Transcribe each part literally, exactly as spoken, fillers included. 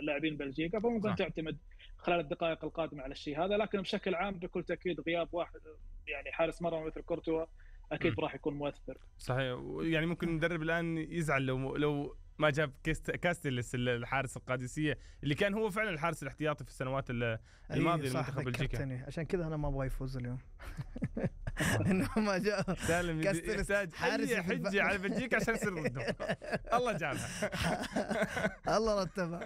لاعبين بلجيكا، فممكن صح. تعتمد خلال الدقائق القادمة على الشيء هذا. لكن بشكل عام بكل تأكيد غياب واحد يعني حارس مرمى مثل كورتوا أكيد راح يكون مؤثر. صحيح. يعني ممكن المدرب الآن يزعل لو لو ما جاب كاستيلس الحارس القادسية اللي كان هو فعلا الحارس الاحتياطي في السنوات الماضية لمنتخب بلجيكا. عشان كذا أنا ما أبغى يفوز اليوم. إنه ما جاء سالم يحتاج حارس حجة على بلجيكا عشان يصير ضدهم. الله جابها. الله رتبها.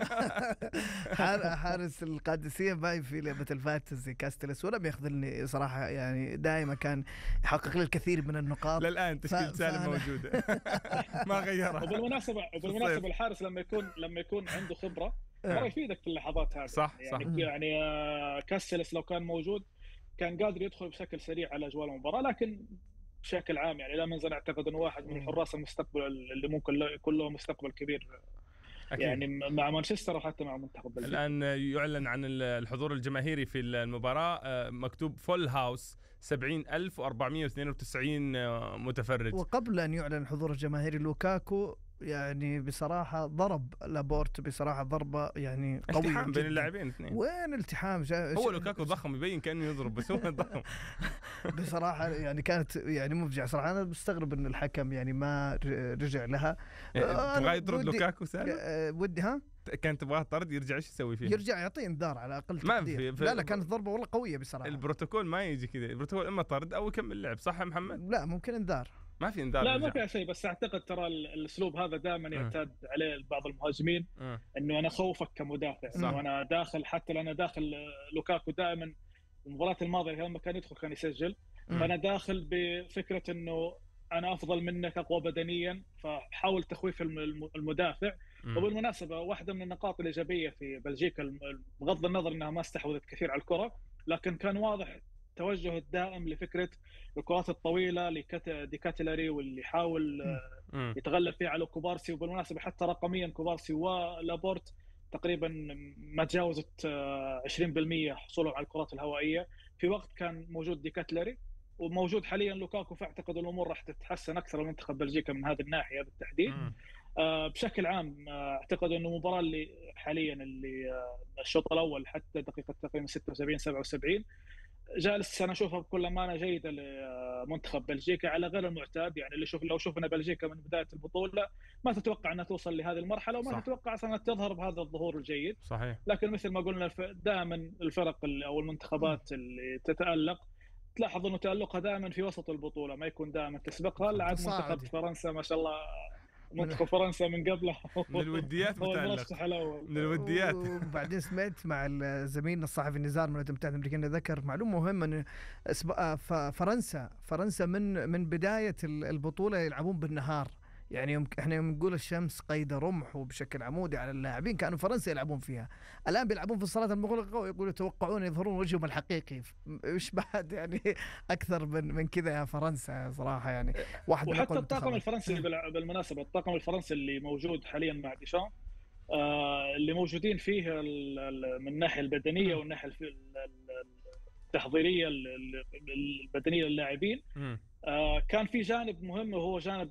حارس القادسية باي في لعبة الفانتزي كاستيلس ولم يخذلني صراحة، يعني دائما كان يحقق لي الكثير من النقاط. للآن تشكيل سالم موجودة ما غيرها. وبالمناسبة بالمناسبة الحارس لما يكون لما يكون عنده خبرة مرة يفيدك في اللحظات هذه. صح يعني صح. يعني كاستيلس لو كان موجود كان قادر يدخل بشكل سريع على أجواء المباراة. لكن بشكل عام يعني لا منزل أعتقد أنه واحد من الحراس المستقبل اللي ممكن يكون له مستقبل كبير أكيد. يعني مع مانشستر وحتى مع منتخب بلجيكا. الآن يعلن عن الحضور الجماهيري في المباراة، مكتوب فول هاوس سبعين ألف وأربعمائة واثنين وتسعين متفرج. وقبل أن يعلن الحضور الجماهيري لوكاكو يعني بصراحة ضرب لابورت بصراحة ضربة يعني قوية التحام بين اللاعبين اثنين. وين التحام؟ هو لوكاكو ضخم يبين كأنه يضرب بس هو ضخم. بصراحة يعني كانت يعني مفجعة صراحة. أنا بستغرب إن الحكم يعني ما رجع لها. تبغى يطرد لوكاكو سالم؟ ودي ها كان تبغاه طرد يرجع ايش يسوي فيه؟ يرجع يعطيه انذار على اقل تقدير. لا لا كانت ضربه والله قويه بصراحه. البروتوكول ما يجي كذا، البروتوكول اما طرد او يكمل لعب. صح يا محمد؟ لا ممكن انذار. ما في انذار. لا ما في شيء، بس اعتقد ترى الاسلوب هذا دائما يعتاد عليه بعض المهاجمين م. انه انا خوفك كمدافع، انه انا داخل حتى لو انا داخل. لوكاكو دائما المباراه الماضيه لما كان يدخل كان يسجل، م. فانا داخل بفكره انه انا افضل منك اقوى بدنيا، فحاول تخويف المدافع. م. وبالمناسبه واحده من النقاط الايجابيه في بلجيكا بغض النظر انها ما استحوذت كثير على الكره، لكن كان واضح توجه الدائم لفكره الكرات الطويله لديكاتيلاري واللي يحاول م. يتغلب فيها على كوبارسي. وبالمناسبه حتى رقميا كوبارسي ولابورت تقريبا ما تجاوزت عشرين بالمئة حصولهم على الكرات الهوائيه، في وقت كان موجود ديكاتيلاري وموجود حاليا لوكاكو. فاعتقد الامور راح تتحسن اكثر لمنتخب بلجيكا من هذه الناحيه بالتحديد. آه بشكل عام آه اعتقد انه المباراه اللي حاليا اللي آه الشوط الاول حتى دقيقه تقريبا ستة وسبعين سبعة وسبعين جالس انا اشوفها بكل امانه جيده لمنتخب بلجيكا على غير المعتاد. يعني اللي شوف لو شوفنا بلجيكا من بدايه البطوله ما تتوقع انها توصل لهذه المرحله وما صح. تتوقع اصلا انها تظهر بهذا الظهور الجيد. صحيح. لكن مثل ما قلنا دائما الفرق او المنتخبات اللي تتالق تلاحظ انه تالقها دائما في وسط البطوله، ما يكون دائما تسبقها. لعب منتخب فرنسا ما شاء الله، منتخب فرنسا من قبله من الوديات متألق من الوديات. وبعدين سمعت مع زميلنا الصحفي نزار من الولايات المتحدة الأمريكية ذكر معلومة مهمة أن فرنسا فرنسا من من بداية البطولة يلعبون بالنهار. يعني يوم احنا يوم نقول الشمس قيد رمح وبشكل عمودي على اللاعبين، كانوا فرنسا يلعبون فيها. الآن بيلعبون في الصالات المغلقة ويقولوا يتوقعون يظهرون وجههم الحقيقي. إيش بعد يعني أكثر من من كذا يا فرنسا صراحة. يعني واحد وحتى الطاقم الفرنسي بالمناسبة الطاقم الفرنسي اللي موجود حاليا مع ديشام آه اللي موجودين فيه من الناحية البدنية والناحية التحضيرية البدنية للاعبين. آه كان في جانب مهم وهو جانب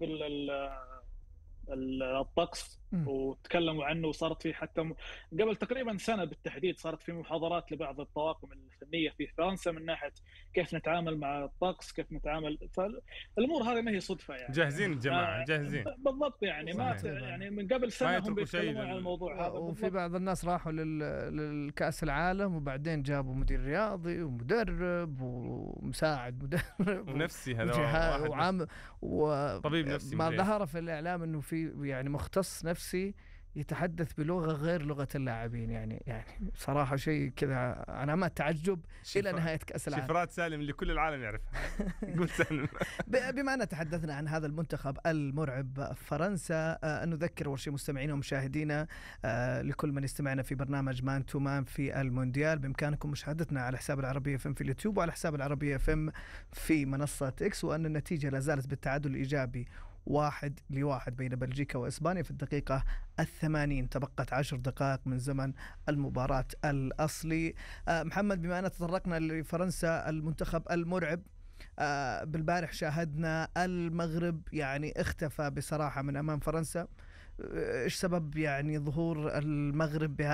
الطقس، وتكلموا عنه وصارت فيه حتى قبل تقريبا سنة بالتحديد صارت في محاضرات لبعض الطواقم الفنية في فرنسا من ناحية كيف نتعامل مع الطقس، كيف نتعامل. فالأمور هذه ما هي صدفة يعني. جاهزين الجماعة جاهزين بالضبط. يعني ما يعني من قبل سنة هم بيتكلموا عن الموضوع هذا. وفي بعض الناس راحوا للكأس العالم وبعدين جابوا مدير رياضي ومدرب ومساعد مدرب ونفسي هذا وعام وطبيب نفسي. ما ظهر في الإعلام إنه في يعني مختص نفسي يتحدث بلغة غير لغة اللاعبين. يعني يعني صراحة شيء كذا أنا ما تعجب إلى نهاية كأس العالم. شفرات سالم اللي كل العالم يعرفها. قول سالم. بما أن تحدثنا عن هذا المنتخب المرعب فرنسا، أن نذكر ورشي مستمعينا ومشاهدينا لكل من يستمعنا في برنامج مان تو مان في المونديال بإمكانكم مشاهدتنا على حساب العربية فم في اليوتيوب وعلى حساب العربية فم في منصة إكس، وأن النتيجة لا زالت بالتعادل الإيجابي واحد لواحد بين بلجيكا وإسبانيا في الدقيقة الثمانين. تبقت عشر دقائق من زمن المباراة الأصلي. آه محمد، بما أن تطرقنا لفرنسا المنتخب المرعب، آه بالبارح شاهدنا المغرب يعني اختفى بصراحة من أمام فرنسا. إيش سبب يعني ظهور المغرب بهذا